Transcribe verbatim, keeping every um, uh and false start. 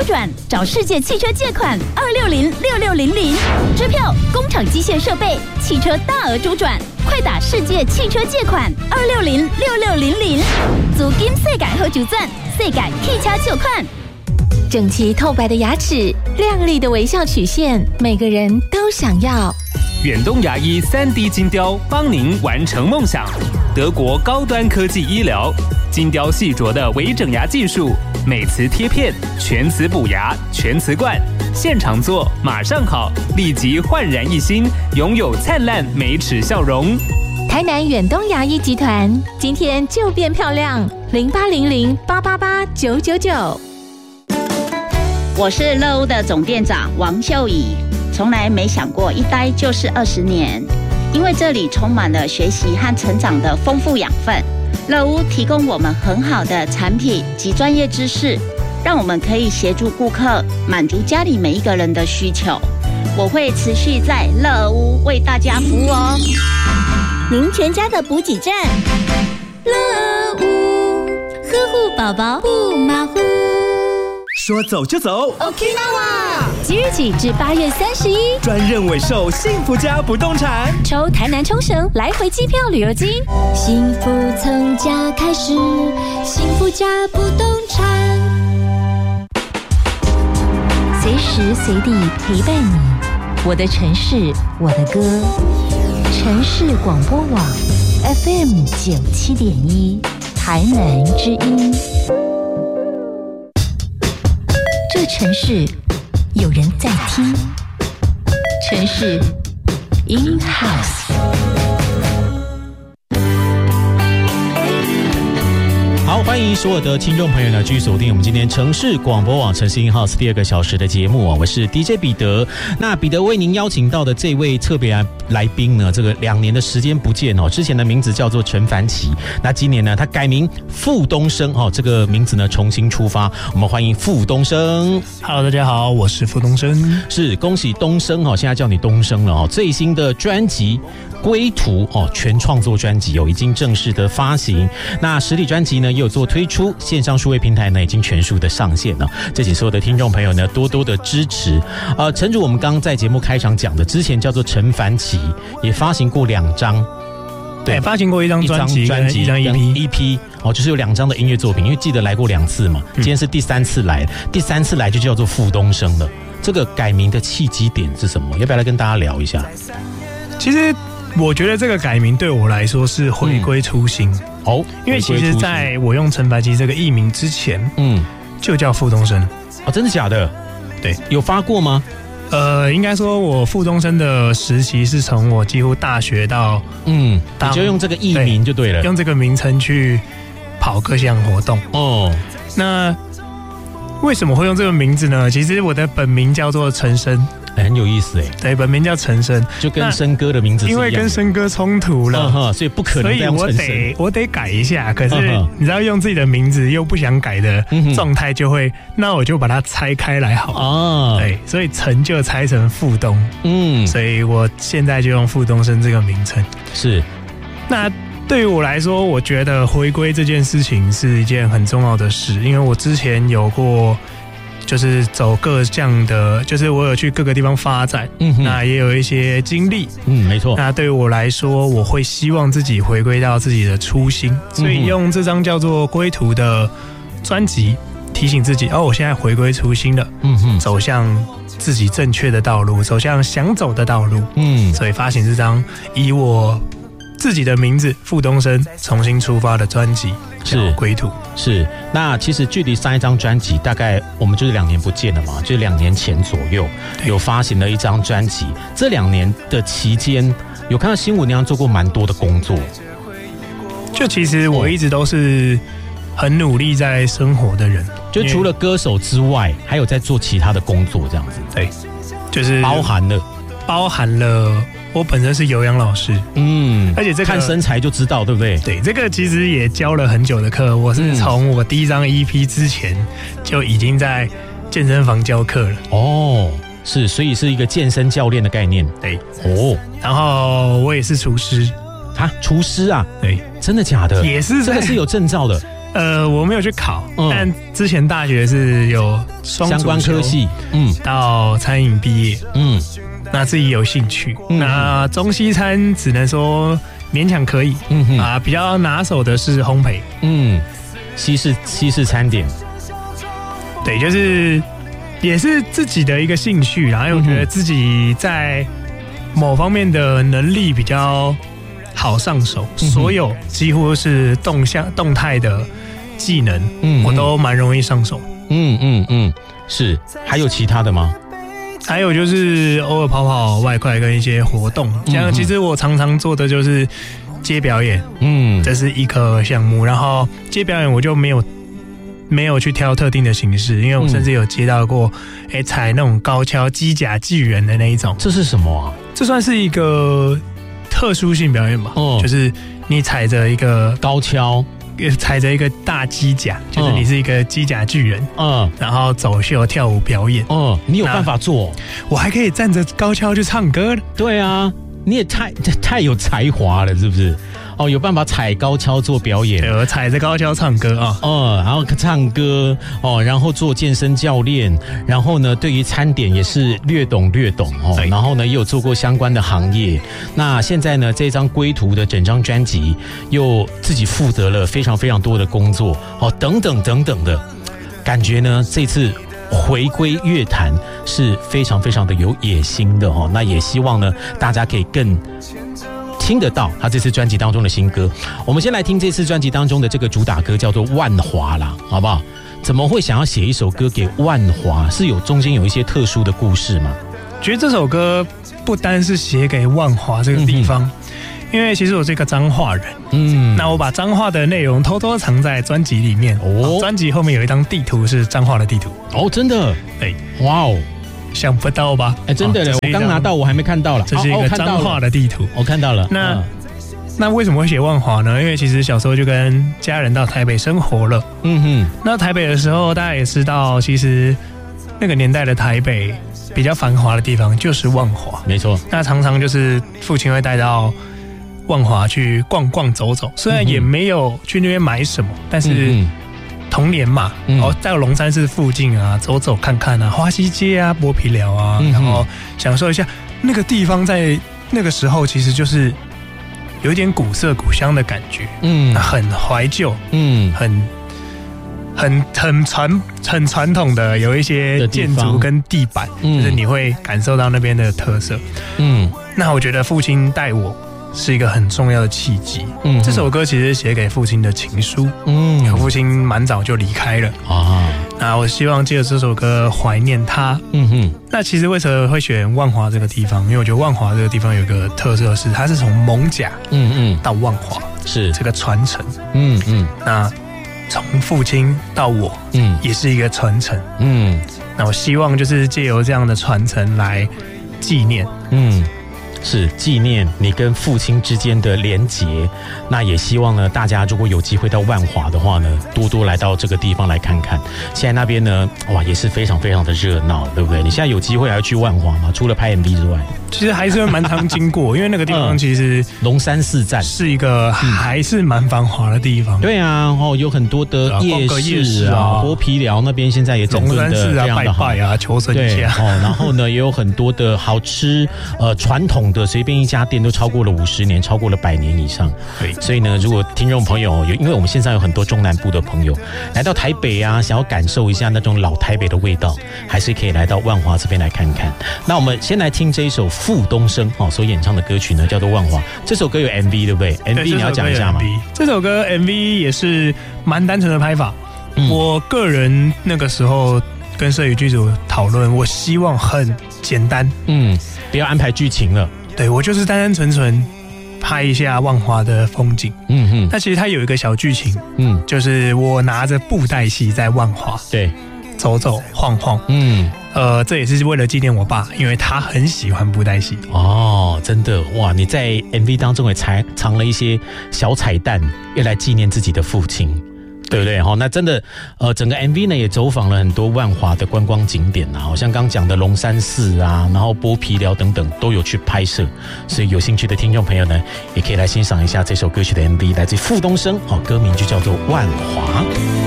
转，找世界汽车借款二六零六六零零，支票、工厂机械设备、汽车大额周转，快打世界汽车借款二六零六六零零，租金世界好就赚，世界汽车借款。 整齐透白的牙齿，亮丽的微笑曲线，每个人都想要。 远东牙医 三 D 金雕帮您完成梦想，德国高端科技医疗，金雕细琢的微整牙技术，美瓷贴片，全瓷补牙，全瓷冠，现场做马上好，立即焕然一新，拥有灿烂美齿笑容。 台南远东牙医集团，今天就变漂亮，零八零零八八八九九九。 我是乐屋的总店长王秀仪，从来没想过一待就是二十年，因为这里充满了学习和成长的丰富养分。乐屋提供我们很好的产品及专业知识，让我们可以协助顾客满足家里每一个人的需求。我会持续在乐屋为大家服务哦。 您全家的补给站，乐屋呵护宝宝不马虎。 说走就走 Okinawa 即日起至八月三十一， 专任委售幸福家不动产， 抽台南冲绳来回机票旅游金，幸福从家开始，幸福家不动产，随时随地陪伴你，我的城市，我的歌，城市广播网 F M 九七点一，台南之音。这城市有人在听，城市 in house。 好，欢迎所有的听众朋友呢，继续锁定我们今天城市广播网城市 in house 第二个小时的节目啊，我是 D J 彼得。那彼得为您邀请到的这位特别来宾呢，这个两年的时间不见哦，之前的名字叫做陈凡奇，那今年呢，他改名傅东升哦，这个名字呢重新出发，我们欢迎傅东升。 Hello， 大家好，我是傅东升。 是，恭喜东升哦，现在叫你东升了哦，最新的专辑《归途》哦，全创作专辑哦，已经正式的发行。那实体专辑呢也有做推出，线上数位平台呢已经全数的上线了。这请所有的听众朋友呢多多的支持。呃，诚如我们刚刚在节目开场讲的，之前叫做陈凡奇，也发行过两张。 对，发行过一张专辑， 专辑一张 E P， E P 哦，就是有两张的音乐作品。因为记得来过两次嘛，今天是第三次来，第三次来就叫做傅东升了。这个改名的契机点是什么？要不要来跟大家聊一下？ 其实我觉得这个改名对我来说是回归初心、嗯、 哦， 因为其实在我用陈凡奇这个艺名之前，嗯，就叫傅东升。 哦，真的假的？ 对， 有发过吗？ 呃，应该说我傅东升的时期是从我几乎大学到嗯，你就用这个艺名就对了， 用这个名称去跑各项活动哦。那为什么会用这个名字呢？其实我的本名叫做陈升。 很有意思哎， 对，本名叫陈升， 就跟升哥的名字是一样的， 因为跟升哥冲突了、 嗯，所以不可能这样陈升， 所以我得我得改一下。可是、嗯、你知道用自己的名字又不想改的状态，就会、嗯、那我就把它拆开来好啊。对，所以陈就拆成傅东，嗯，所以我现在就用傅东升这个名称。 是， 那对于我来说，我觉得回归这件事情是一件很重要的事，因为我之前有过。就是走各项的，就是我有去各个地方发展，嗯，那也有一些经历， 嗯，没错。 那对于我来说，我会希望自己回归到自己的初心，所以用这张叫做《归途》的专辑提醒自己，哦，我现在回归初心了，嗯哼，走向自己正确的道路，走向想走的道路，嗯，所以发行这张以我自己的名字傅东升重新出发的专辑。是归途。 是，那其实距离上一张专辑大概我们就是两年不见了嘛，就是两年前左右有发行了一张专辑。这两年的期间，有看到新闻，你要做过蛮多的工作。 就其实我一直都是很努力在生活的人， 就除了歌手之外，还有在做其他的工作，这样子。 对，就是包含了， 包含了。我本身是有氧老师，嗯，而且这个看身材就知道，对不对？ 对，这个其实也教了很久的课。我是从我第一张 E P 之前就已经在健身房教课了。 哦，是，所以是一个健身教练的概念。 对，哦，然后我也是厨师啊，厨师啊， 对， 真的假的？ 也是， 这个是有证照的。 呃，我没有去考，嗯、但之前大学是有双相关科系，嗯， 到餐饮毕业，嗯，那自己有兴趣，嗯、那中西餐只能说勉强可以，嗯哼啊，比较拿手的是烘焙， 嗯，西式西式餐点， 对，就是也是自己的一个兴趣，然后我觉得自己在某方面的能力比较好上手，嗯、所有几乎是动向动态的技能，嗯、我都蛮容易上手。 嗯嗯嗯，是。还有其他的吗？ 还有就是偶尔跑跑外快跟一些活动，像其实我常常做的就是接表演，嗯，这是一个项目。然后接表演我就没有没有去挑特定的形式，因为我甚至有接到过，哎、欸，踩那种高跷机甲巨人的那一种。 这是什么啊？ 这算是一个特殊性表演吧？哦，就是你踩着一个高跷。 踩着一个大机甲，就是你是一个机甲巨人，嗯，然后走秀跳舞表演， 嗯，你有办法做？ 我还可以站着高跷去唱歌。 对啊，你也太太有才华了，是不是？哦，有办法踩高跷做表演， 对，我踩着高跷唱歌啊， 哦，然后唱歌哦，然后做健身教练，然后呢，对于餐点也是略懂略懂哦，然后呢，也有做过相关的行业。那现在呢，这张归途的整张专辑又自己负责了非常非常多的工作哦，等等等等的，感觉呢，这次回归乐坛是非常非常的有野心的哦。那也希望呢，大家可以更听得到他这次专辑当中的新歌。我们先来听这次专辑当中的这个主打歌，叫做《万华》啦，好不好？怎么会想要写一首歌给万华？是有中间有一些特殊的故事吗？ 觉得这首歌不单是写给万华这个地方，嗯、因为其实我是一个彰化人，嗯，那我把彰化的内容偷偷藏在专辑里面。哦，专辑后面有一张地图是彰化的地图。 哦，真的？ 对， 哇哦！ 想不到吧？ 哎、欸，真的嘞！我刚拿到，我还没看到了。 这是一个彰化的地图， 我看到了。 那、嗯、那为什么会写万华呢？因为其实小时候就跟家人到台北生活了。嗯哼。那台北的时候，大家也知道，其实那个年代的台北比较繁华的地方就是万华。 没错。那常常就是父亲会带到万华去逛逛走走，虽然也没有去那边买什么，但是、嗯童年嘛，嗯、哦，在龙山寺附近啊，走走看看啊，花溪街啊，剥皮寮啊，嗯、然后享受一下那个地方，在那个时候其实就是有一点古色古香的感觉，嗯，很怀旧，嗯，很很很传很传统的，有一些建筑跟地板，就是你会感受到那边的特色，嗯，那我觉得父亲带我是一个很重要的契机。嗯，这首歌其实是写给父亲的情书。嗯，我父亲蛮早就离开了啊。那我希望借着这首歌怀念他。嗯哼。那其实为什么会选万华这个地方？因为我觉得万华这个地方有一个特色是，它是从艋舺嗯嗯到万华是这个传承。嗯嗯。那从父亲到我，嗯，也是一个传承。嗯。那我希望就是借由这样的传承来纪念。嗯。 是纪念你跟父亲之间的连结，那也希望呢，大家如果有机会到万华的话呢，多多来到这个地方来看看。现在那边呢，哇，也是非常非常的热闹，对不对？你现在有机会还要去万华吗？除了拍 M V 之外， 其实还是会蛮常经过，因为那个地方其实龙山寺站是一个还是蛮繁华的地方。 对啊，哦，有很多的夜市啊，剥皮寮那边现在也整顿的非常的好， 拜拜啊，求神一下。 哦，然后呢，也有很多的好吃，呃，传统的随便一家店都超过了五十年，超过了百年以上。对，所以呢，如果听众朋友有，因为我们线上有很多中南部的朋友来到台北啊，想要感受一下那种老台北的味道，还是可以来到万华这边来看看。那我们先来听这一首傅东升哦所演唱的歌曲呢，叫做《万华》。这首歌有 M V 对不对 ？M V 你要讲一下吗？ 这首歌 M V 也是蛮单纯的拍法。嗯、我个人那个时候跟摄影剧组讨论，我希望很简单，嗯， 不要安排剧情了。 对，我就是单单纯纯拍一下万华的风景。嗯哼，那其实它有一个小剧情，嗯，就是我拿着布袋戏在万华，对，走走晃晃，嗯，呃，这也是为了纪念我爸，因为他很喜欢布袋戏。 哦，真的哇！你在 M V 当中也藏藏了一些小彩蛋，要来纪念自己的父亲。 对不对？哈，那真的，呃，整个 M V 呢也走访了很多万华的观光景点啊，好像刚讲的龙山寺啊，然后剥皮寮等等都有去拍摄，所以有兴趣的听众朋友呢，也可以来欣赏一下这首歌曲的 M V， 来自傅东升，哦，歌名就叫做《万华》。